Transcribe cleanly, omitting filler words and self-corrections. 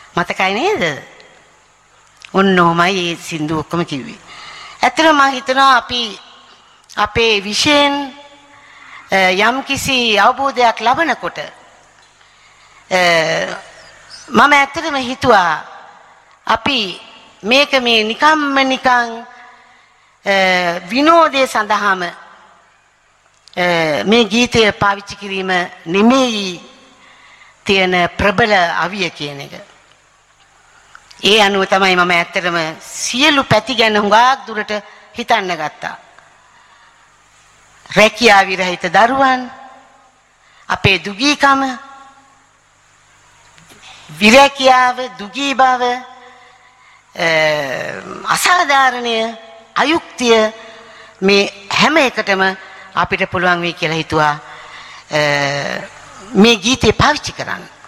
මතකයි නේද? ඔන්නෝමයි මේ සින්දු ඔක්කොම කිව්වේ. ඇත්තටම මම හිතනවා අපි අපේ විශේෂයෙන් යම් කිසි අවබෝධයක් ලබනකොට මම ඇත්තටම හිතුවා අපි මේක මේ නිකම්ම නිකං විනෝදයේ සඳහාම මේ ගීතය පාවිච්චි කිරීම නෙමෙයි තියෙන ප්‍රබල අවිය කියන එක. ඒ අනුව තමයි මම ඇත්තටම සියලු පැති ගැන හුඟක් දුරට හිතන්න ගත්තා. රැකියා විරහිත දරුවන්, අපේ දුගීකම, විරැකියාව, දුගී බව, අසාධාරණය, අයුක්තිය මේ හැම එකටම අපිට පුළුවන් වෙයි කියලා හිතුවා මේ ගීතේ පාවිච්චි කරන්න.